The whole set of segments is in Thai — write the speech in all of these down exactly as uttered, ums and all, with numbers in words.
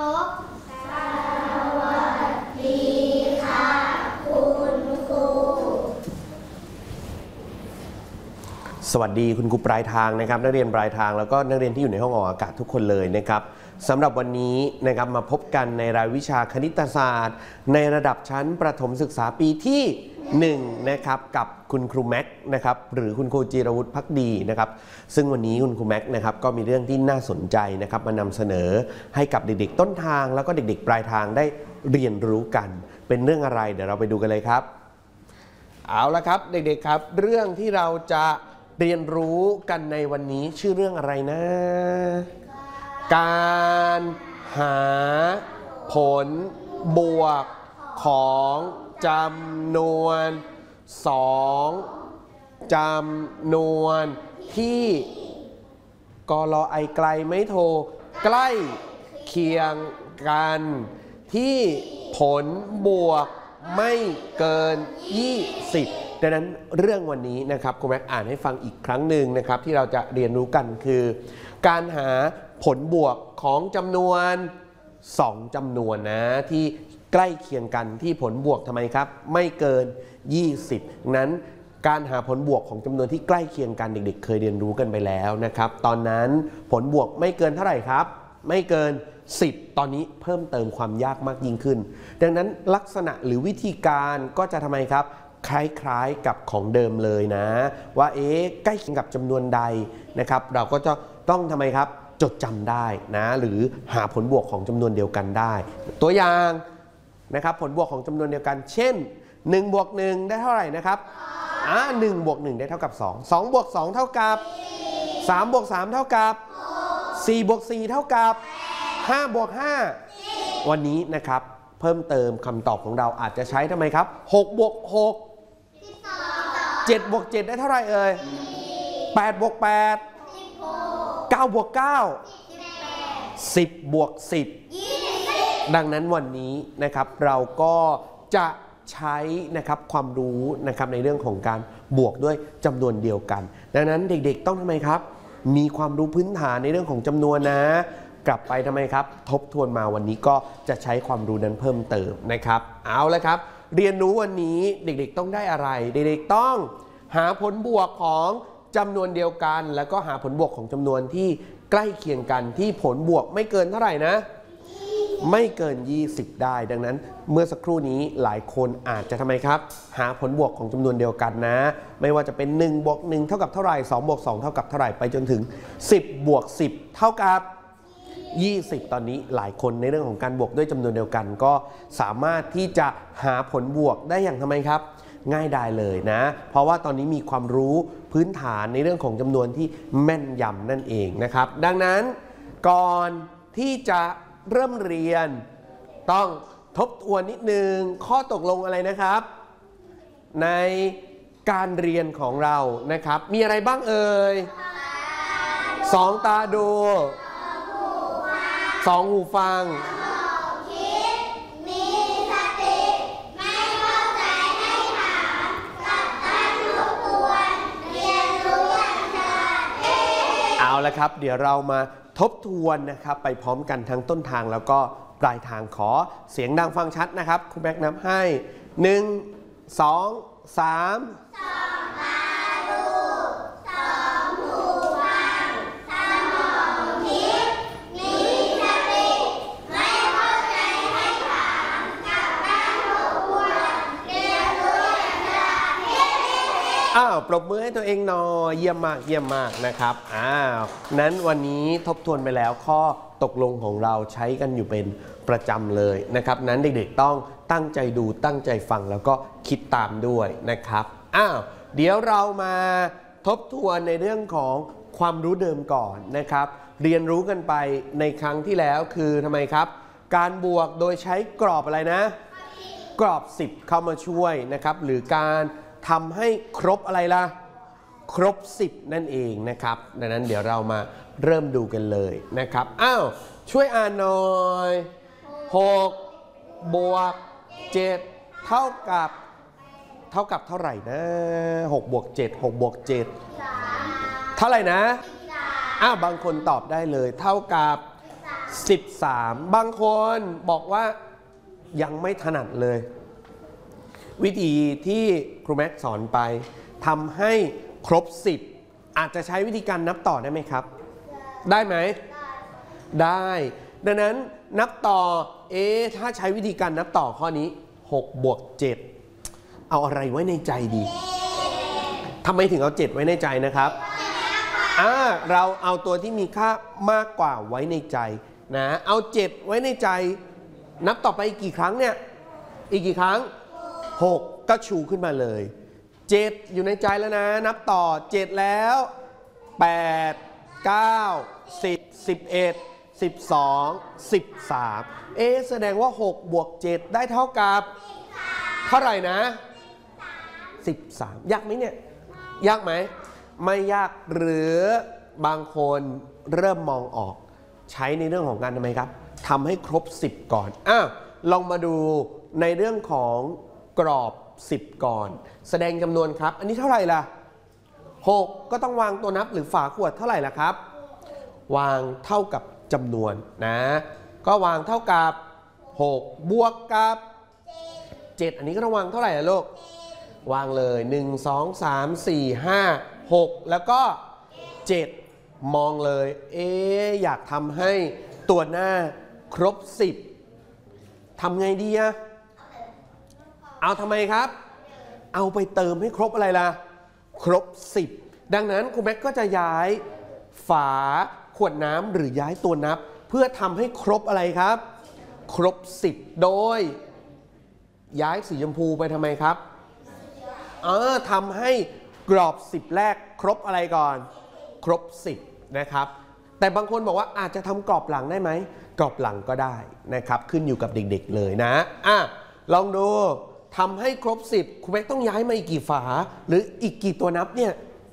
พสวัสดีค่ะคุณครูสวัสดีคุณครูปลายทางนะครับนักเรียนปลายทางแล้วก็นักเรียนที่อยู่ในห้องออกอากาศทุกคนเลยนะครับสำหรับวันนี้นะครับมาพบกันในรายวิชาคณิตศาสตร์ในระดับชั้นประถมศึกษาปีที่หนึ่งนะครับกับคุณครูแม็กนะครับหรือคุณครูจิรวุฒิภักดีนะครับซึ่งวันนี้คุณครูแม็กนะครับก็มีเรื่องที่น่าสนใจนะครับมานำเสนอให้กับเด็กๆต้นทางแล้วก็เด็กๆปลายทางได้เรียนรู้กันเป็นเรื่องอะไรเดี๋ยวเราไปดูกันเลยครับเอาละครับเด็กๆครับเรื่องที่เราจะเรียนรู้กันในวันนี้ชื่อเรื่องอะไรนะการหาผลบวกของจำนวนสองจำนวนที่กลไอไกลไม่โทใกล้เคียงกันที่ผลบวกไม่เกินยี่สิบดังนั้นเรื่องวันนี้นะครับครูแม็กอ่านให้ฟังอีกครั้งหนึ่งนะครับที่เราจะเรียนรู้กันคือการหาผลบวกของจำนวนสองจำนวนนะที่ใกล้เคียงกันที่ผลบวกทำไมครับไม่เกินยี่สิบนั้นการหาผลบวกของจำนวนที่ใกล้เคียงกันเด็กๆเคยเรียนรู้กันไปแล้วนะครับตอนนั้นผลบวกไม่เกินเท่าไหร่ครับไม่เกินสิบตอนนี้เพิ่มเติมความยากมากยิ่งขึ้นดังนั้นลักษณะหรือวิธีการก็จะทำไมครับคล้ายๆกับของเดิมเลยนะว่าเอ๊ะใกล้เคียงกับจำนวนใดนะครับเราก็จะต้องทำไมครับจดจำได้นะหรือหาผลบวกของจำนวนเดียวกันได้ตัวอย่างนะครับผลบวกของจำนวนเดียวกันเช่นหนึ่งบวกหนึ่งได้เท่าไหร่นะครับอ่าหนึ่งบวกหนึ่งได้เท่ากับสอง สองบวกสองเท่ากับสามบวกสามเท่ากับสี่บวกสี่เท่ากับห้าบวกห้าวันนี้นะครับเพิ่มเติมคำตอบของเราอาจจะใช้ทำไมครับหกบวกหก เจ็ดบวกเจ็ดได้เท่าไหร่เอ่ยแปดบวกแปด เก้าบวกเก้า สิบบวกสิบดังนั้นวันนี้นะครับเราก็จะใช้นะครับความรู้นะครับในเรื่องของการบวกด้วยจำนวนเดียวกันดังนั้นเด็กๆต้องทำไมครับมีความรู้พื้นฐานในเรื่องของจำนวนนะกลับไปทำไมครับทบทวนมาวันนี้ก็จะใช้ความรู้นั้นเพิ่มเติมนะครับเอาละครับเรียนรู้วันนี้เด็กๆต้องได้อะไรเด็กๆต้องหาผลบวกของจำนวนเดียวกันแล้วก็หาผลบวกของจำนวนที่ใกล้เคียงกันที่ผลบวกไม่เกินเท่าไหร่นะไม่เกินยี่สิบได้ดังนั้นเมื่อสักครู่นี้หลายคนอาจจะทำไมครับหาผลบวกของจำนวนเดียวกันนะไม่ว่าจะเป็นหนึ่งบวกหนึ่งเท่ากับเท่าไหร่สองบวกสองเท่ากับเท่าไหร่ไปจนถึงสิบบวกสิบเท่ากับยี่สิบตอนนี้หลายคนในเรื่องของการบวกด้วยจำนวนเดียวกันก็สามารถที่จะหาผลบวกได้อย่างทำไมครับง่ายดายเลยนะเพราะว่าตอนนี้มีความรู้พื้นฐานในเรื่องของจำนวนที่แม่นยำนั่นเองนะครับดังนั้นก่อนที่จะเริ่มเรียนต้องทบทวนนิดนึงข้อตกลงอะไรนะครับในการเรียนของเรานะครับมีอะไรบ้างเอ่ยสองตาดูสองหูฟังเอาละครับเดี๋ยวเรามาทบทวนนะครับไปพร้อมกันทั้งต้นทางแล้วก็ปลายทางขอเสียงดังฟังชัดนะครับครูแม็กนับให้หนึ่ง สอง สามสองตาดูสองหูฟังสมองคิดมีสติไม่เข้าใจให้ถามกลับบ้านทบทวนเรียนรู้อย่างฉลาดเฮ้อ้าวปรบมือให้ตัวเองหน่อยเยี่ยมมากเยี่ยมมากนะครับอ้าวนั้นวันนี้ทบทวนไปแล้วข้อตกลงของเราใช้กันอยู่เป็นประจำเลยนะครับนั้นเด็กๆต้องตั้งใจดูตั้งใจฟังแล้วก็คิดตามด้วยนะครับอ้าวเดี๋ยวเรามาทบทวนในเรื่องของความรู้เดิมก่อนนะครับเรียนรู้กันไปในครั้งที่แล้วคือทำไมครับการบวกโดยใช้กรอบอะไรนะกรอบสิบเข้ามาช่วยนะครับหรือการทำให้ครบอะไรล่ะครบสิบนั่นเองนะครับดังนั้นเดี๋ยวเรามาเริ่มดูกันเลยนะครับอ้าวช่วยอ่านหน่อยหกบวกเจ็ดเท่ากับเท่ากับเท่าไหร่นะหกบวกเจ็ด หกบวกเจ็ดเท่าไหร่นะอ้าวบางคนตอบได้เลยเท่ากับสิบสามบางคนบอกว่ายังไม่ถนัดเลย วิธีที่ครูแม็กสอนไปทำให้ครบสิบอาจจะใช้วิธีการนับต่อได้ไหมครับได้ไหมได้ดังนั้นนับต่อเอ๊ะถ้าใช้วิธีการนับต่อข้อนี้หกบวกเจ็ดเอาอะไรไว้ในใจดีทำไมถึงเอาเจ็ดไว้ในใจนะครับอ่าเราเอาตัวที่มีค่ามากกว่าไว้ในใจนะเอาเจ็ดไว้ในใจนับต่อไปอีกกี่ครั้งเนี่ยอีกกี่ครั้งหกก็ชูขึ้นมาเลยเจ็ดอยู่ในใจแล้วนะนับต่อเจ็ดแล้วแปด เก้า สิบ สิบเอ็ด สิบสอง สิบสามเอ๊ะแสดงว่าหกบวกเจ็ดได้เท่ากับเท่าไหร่นะสิบสามยากไหมเนี่ยยากไหมไม่ยากหรือบางคนเริ่มมองออกใช้ในเรื่องของการทำไมครับทำให้ครบสิบก่อนอ่ะลองมาดูในเรื่องของกรอบสิบก่อนแสดงจำนวนครับอันนี้เท่าไหร่ล่ะหกก็ต้องวางตัวนับหรือฝาขวดเท่าไหร่ล่ะครับวางเท่ากับจำนวนนะก็วางเท่ากับหกบวกกับเจ็ดอันนี้ก็ต้องวางเท่าไหร่ล่ะลูกวางเลยหนึ่ง สอง สาม สี่ ห้า หกแล้วก็เจ็ดมองเลยเอ๊ะอยากทำให้ตัวหน้าครบสิบทำไงดีอะเอาทำไมครับเอาไปเติมให้ครบอะไรล่ะครบสิบดังนั้นครูแม็กก็จะย้ายฝาขวดน้ำหรือย้ายตัวนับเพื่อทำให้ครบอะไรครับครบสิบโดยย้ายสีชมพูไปทำไมครับเออทำให้กรอบสิบแรกครบอะไรก่อนครบสิบนะครับแต่บางคนบอกว่าอาจจะทำกรอบหลังได้ไหมกรอบหลังก็ได้นะครับขึ้นอยู่กับเด็กๆเลยนะอ่ะลองดูทำให้ครบสิบครูแม็กต้องย้ายมาอีกกี่ฝาหรืออีกกี่ตัวนับเนี่ย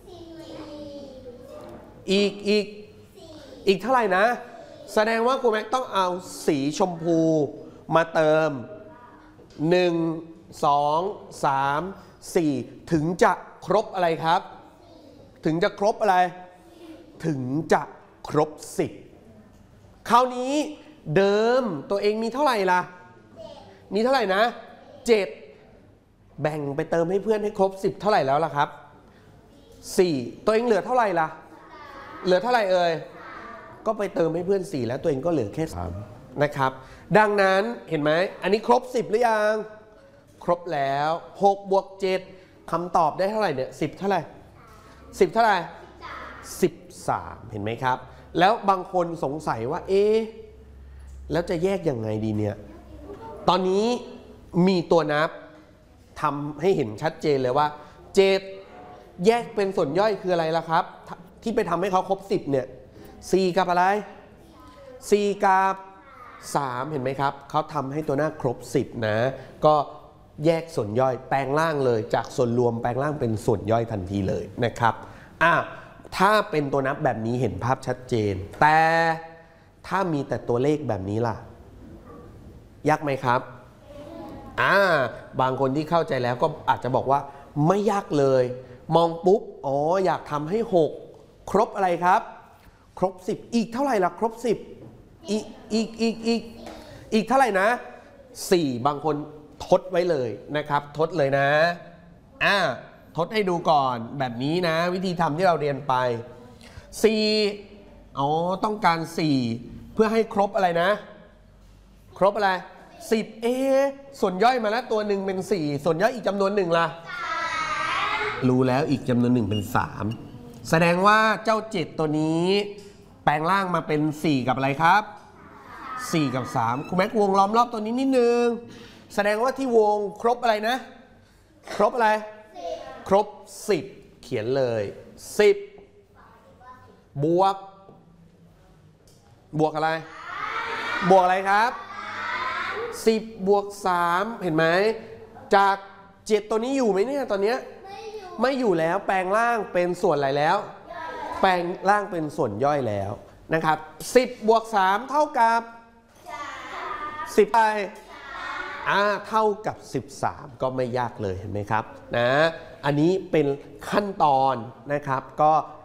อีกอีกอีกเท่าไหร่นะแสดงว่าครูแม็กต้องเอาสีชมพูมาเติมหนึ่ง สอง สาม สี่ถึงจะครบอะไรครับถึงจะครบอะไรถึงจะครบสิบคราวนี้เดิมตัวเองมีเท่าไหร่ล่ะมีเท่าไหร่นะเจ็ดแบ่งไปเติมให้เพื่อนให้ครบสิบเท่าไหร่แล้วล่ะครับสี่ตัวเองเหลือเท่าไหร่ล่ะเหลือเท่าไหร่เอ่ยก็ไปเติมให้เพื่อนสี่แล้วตัวเองก็เหลือแค่สามนะครับดังนั้นเห็นไหมอันนี้ครบสิบหรือยังครบแล้วหกบวกเจ็ดคำตอบได้เท่าไหร่เนี่ยสิบเท่าไหร่สิบเท่าไหร่สิบสามเห็นไหมครับแล้วบางคนสงสัยว่าเอ๊ะแล้วจะแยกยังไงดีเนี่ยตอนนี้มีตัวนับทำให้เห็นชัดเจนเลยว่าเจ็ดแยกเป็นส่วนย่อยคืออะไรล่ะครับที่ไปทำให้เขาครบสิบเนี่ยสี่กับอะไรสี่กับสามเห็นไหมครับเขาทำให้ตัวหน้าครบสิบนะก็แยกส่วนย่อยแปลงร่างเลยจากส่วนรวมแปลงร่างเป็นส่วนย่อยทันทีเลยนะครับอ่ะถ้าเป็นตัวนับแบบนี้เห็นภาพชัดเจนแต่ถ้ามีแต่ตัวเลขแบบนี้ล่ะยากไหมครับอ่าบางคนที่เข้าใจแล้วก็อาจจะบอกว่าไม่ยากเลยมองปุ๊บอ๋ออยากทำให้หกครบอะไรครับครบสิบอีกเท่าไหร่ล่ะครบสิบอีกอีกอีกอีกอีกเท่าไหร่นะสี่บางคนทดไว้เลยนะครับทดเลยนะอ่าทดให้ดูก่อนแบบนี้นะวิธีทำที่เราเรียนไปสี่อ๋อต้องการสี่เพื่อให้ครบอะไรนะครบอะไรสิบเอส่วนย่อยมาแล้วตัวหนึ่งเป็นสี่ส่วนย่อยอีกจำนวนหนึ่งล่ะรู้แล้วอีกจำนวนหนึ่งเป็นสามแสดงว่าเจ้าเจ็ดตัวนี้แปลงร่างมาเป็นสี่กับอะไรครับสี่กับสามครูแม็กวงล้อมรอบตัวนี้นิดนึงแสดงว่าที่วงครบอะไรนะครบอะไรครบสิบเขียนเลยสิบบวกบวกอะไรบวกอะไรครับสิบบวกสามเห็นไหมจากเจ็ดตัวนี้อยู่ไหมเนี่ยตอนนี้ไม่อยู่แล้วแปลงร่างเป็นส่วนอะไรแล้วแปลงร่างเป็นส่วนย่อยแล้วนะครับสิบบวกสามเท่ากับสิบไปอ่าเท่ากับสิบสามก็ไม่ยากเลยเห็นไหมครับนะอันนี้เป็นขั้นตอนนะครับก็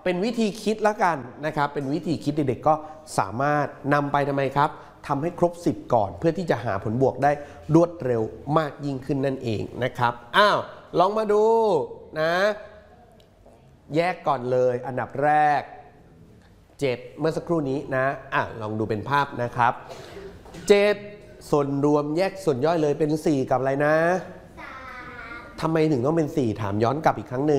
เป็นวิธีคิดละกันนะครับเป็นวิธีคิดเด็กๆก็สามารถนำไปทำไมครับทำให้ครบสิบก่อนเพื่อที่จะหาผลบวกได้รวดเร็วมากยิ่งขึ้นนั่นเองนะครับอ้าวลองมาดูนะแยกก่อนเลยอันดับแรกเจ็ดเมื่อสักครู่นี้นะอ่ะลองดูเป็นภาพนะครับเจ็ดส่วนรวมแยกส่วนย่อยเลยเป็นสี่กับอะไรนะทำไมถึงต้องเป็นสี่ถามย้อนกลับอีกครั้งหนึ่ง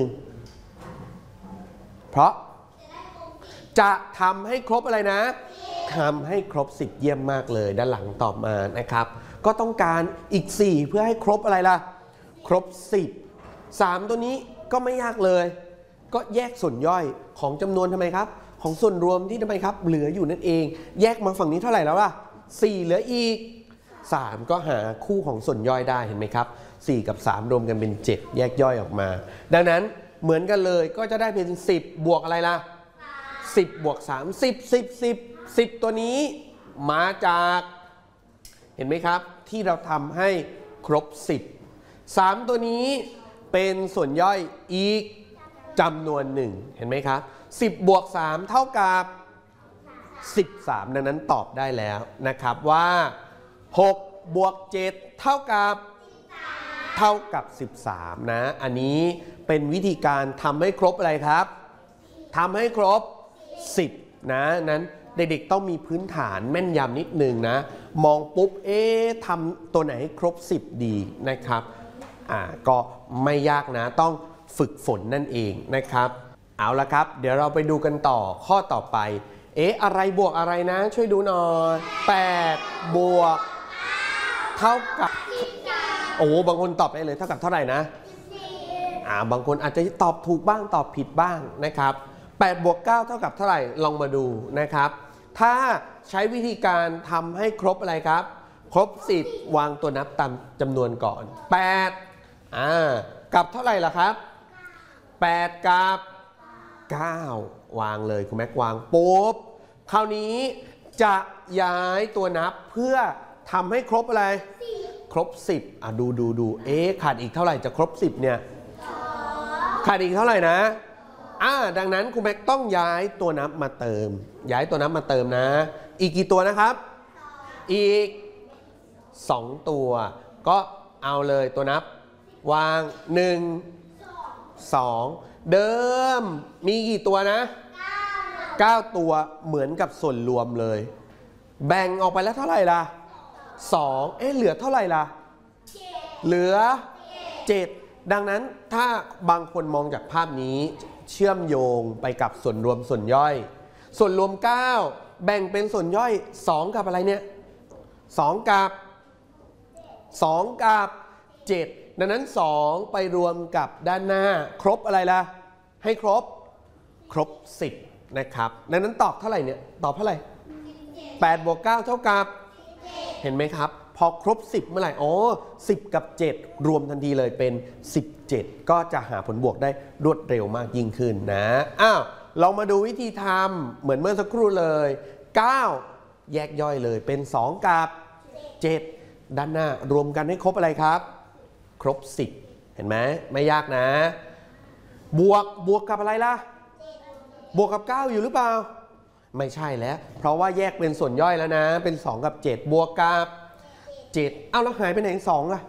เพราะจะทำให้ครบอะไรนะทำให้ครบสิบเยี่ยมมากเลยด้านหลังตอบมานะครับก็ต้องการอีกสี่เพื่อให้ครบอะไรล่ะครบสิบ สามตัวนี้ก็ไม่ยากเลยก็แยกส่วนย่อยของจำนวนทำไมครับของส่วนรวมที่ทำไมครับเหลืออยู่นั่นเองแยกมาฝั่งนี้เท่าไหร่แล้วล่ะสี่เหลืออีกสามก็หาคู่ของส่วนย่อยได้เห็นไหมครับสี่กับสามรวมกันเป็นเจ็ดแยกย่อยออกมาดังนั้นเหมือนกันเลยก็จะได้เป็นสิบบวกอะไรล่ะสิบบวกสาม สิบ สิบ สิบ สิบตัวนี้มาจากเห็นไหมครับที่เราทำให้ครบสิบ สามตัวนี้เป็นส่วนย่อยอีกจำนวนหนึ่งเห็นไหมครับสิบบวกสามเท่ากับสิบสามดังนั้นตอบได้แล้วนะครับว่าหกบวกเจ็ดเท่ากับเท่ากับสิบสามนะอันนี้เป็นวิธีการทำให้ครบอะไรครับทำให้ครบสิบนะนั้นเด็กๆต้องมีพื้นฐานแม่นยำนิดนึงนะมองปุ๊บเอ๊ะทำตัวไหนให้ครบสิบดีนะครับอ่าก็ไม่ยากนะต้องฝึกฝนนั่นเองนะครับเอาละครับเดี๋ยวเราไปดูกันต่อข้อต่อไปเอ๊ะอะไรบวกอะไรนะช่วยดูหน่อยแปดบวกเท่ากับโอ้บางคนตอบได้เลยเท่ากับเท่าไหร่นะอ่าบางคนอาจจะตอบถูกบ้างตอบผิดบ้างนะครับแปดบวกเก้าเท่ากับเท่าไหร่ลองมาดูนะครับถ้าใช้วิธีการทำให้ครบอะไรครับครบสิบวางตัวนับตามจำนวนก่อนแปดอ่ากับเท่าไหร่ล่ะครับแปดกับเก้าวางเลยคุณแม็กวางปุ๊บคราวนี้จะย้ายตัวนับเพื่อทำให้ครบอะไรครบสิบอ่ะดูดูดูเอ๊ะขาดอีกเท่าไหร่จะครบสิบเนี่ยขาดอีกเท่าไหร่นะอ่าดังนั้นคุณแม็กต้องย้ายตัวนับมาเติมย้ายตัวนับมาเติมนะอีกกี่ตัวนะครับอีกสองตัวก็เอาเลยตัวนับวางหนึ่ง สองเดิมมีกี่ตัวนะเก้าตัวเหมือนกับส่วนรวมเลยแบ่งออกไปแล้วเท่าไหร่ล่ะสองเอ๊ะเหลือเท่าไหร่ล่ะเหลือเจ็ดดังนั้นถ้าบางคนมองจากภาพนี้เชื่อมโยงไปกับส่วนรวมส่วนย่อยส่วนรวมเก้าแบ่งเป็นส่วนย่อยสองกับอะไรเนี่ยสองกับสองกับเจ็ดดังนั้นสองไปรวมกับด้านหน้าครบอะไรล่ะให้ครบครบสิบนะครับดังนั้นตอบเท่าไหร่เนี่ยตอบเท่าไหร่แปดบวกเก้าเท่ากับเห็นไหมครับพอครบสิบเมื่อไหร่อ๋อสิบกับเจ็ดรวมทันทีเลยเป็นสิบเจ็ดก็จะหาผลบวกได้รวดเร็วมากยิ่งขึ้นนะอ้าวลองมาดูวิธีทำเหมือนเมื่อสักครู่เลยเก้าแยกย่อยเลยเป็นสองกับเจ็ดด้านหน้ารวมกันให้ครบอะไรครับครบสิบเห็นไหมไม่ยากนะบวกบวกกับอะไรล่ะบวกกับเก้าอยู่หรือเปล่าไม่ใช่แล้วเพราะว่าแยกเป็นส่วนย่อยแล้วนะเป็นสองกับเจ็ดบวกกับเจ็ดเอ้าแล้วหายไปไหนสองล่ะ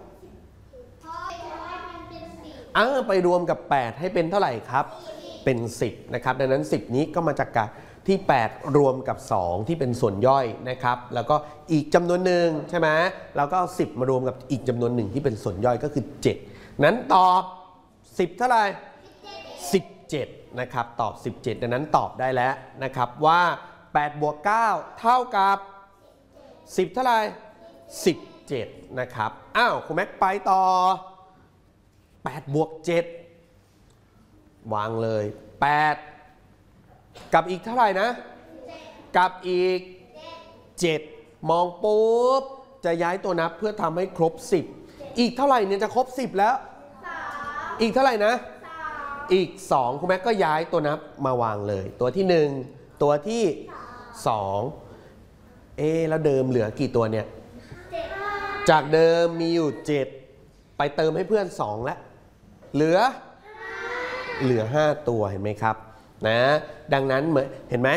อ้าวไปรวมกับแปดให้เป็นเท่าไหร่ครับเป็นสิบนะครับดังนั้นสิบนี้ก็มาจากการที่แปดรวมกับสองที่เป็นส่วนย่อยนะครับแล้วก็อีกจำนวนหนึ่งใช่ไหมแล้วก็เอาสิบมารวมกับอีกจำนวนหนึ่งที่เป็นส่วนย่อยก็คือเจ็ดนั้นตอบสิบเท่าไหร่สิบเจ็ดนะครับตอบสิบเจ็ดดังนั้นตอบได้แล้วนะครับว่าแปดบวกเก้าเท่ากับสิบเท่าไหร่สิบเจ็ดนะครับอ้าวคุณแม็กไปต่อแปดบวกเจ็ดวางเลยแปดกับอีกเท่าไหร่นะกับอีกเจ็ดมองปุ๊บจะย้ายตัวนับเพื่อทำให้ครบสิบอีกเท่าไหร่เนี่ยจะครบสิบแล้วอีกเท่าไหร่นะอีกสองคุณแม่ก็ย้ายตัวนับมาวางเลยตัวที่หนึ่งตัวที่สองเอ๊แล้วเดิมเหลือกี่ตัวเนี่ยจากเดิมมีอยู่เจ็ดไปเติมให้เพื่อนสองแล้วเหลือเหลือห้าตัวเห็นไหมครับนะดังนั้นเหมือนเห็นไหม